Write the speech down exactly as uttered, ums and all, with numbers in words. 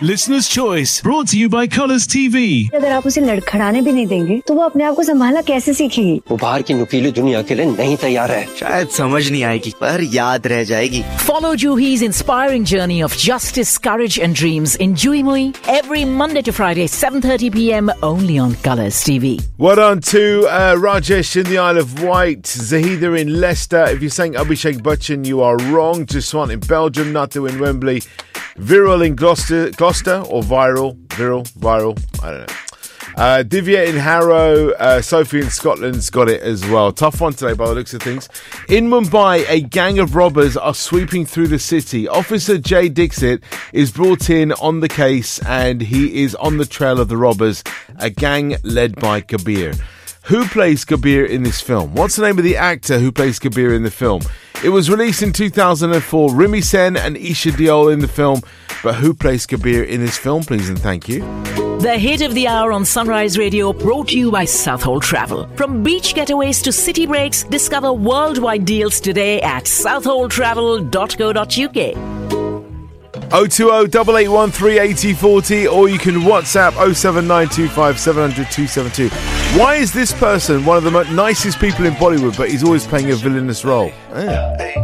Listener's Choice, brought to you by Colours T V. अगर आप उसे लड़खड़ाने भी नहीं देंगे तो वो अपने आप को संभालना कैसे सीखेगी? वो बाहर की नुकीली दुनिया के लिए नहीं तैयार है। शायद समझ नहीं आएगी पर याद रह जाएगी। Follow Juhi's inspiring journey of justice, courage and dreams in Juhi Mui every Monday to Friday, seven thirty p.m. only on Colours T V. Well done to uh, Rajesh in the Isle of Wight, Zahida in Leicester. If you're saying Abhishek Bachchan, you are wrong. Juswant in Belgium, Nathu in Wembley, Viral in Gloucester, Gloucester or Viral, Viral, Viral, I don't know. Uh, Divya in Harrow, uh, Sophie in Scotland's got it as well. Tough one today by the looks of things. In Mumbai, a gang of robbers are sweeping through the city. Officer Jay Dixit is brought in on the case and he is on the trail of the robbers, a gang led by Kabir. Who plays Kabir in this film? What's the name of the actor who plays Kabir in the film? It was released in two thousand four. Rimi Sen and Isha Deol in the film. But who plays Kabir in this film, please and thank you? The hit of the hour on Sunrise Radio, brought to you by Southhold Travel. From beach getaways to city breaks, discover worldwide deals today at southhold travel dot co dot uk. oh two oh, eight eight one, three eight oh four oh, or you can WhatsApp oh seven nine two five, seven hundred, two seven two. Why is this person one of the most nicest people in Bollywood, but he's always playing a villainous role? Yeah.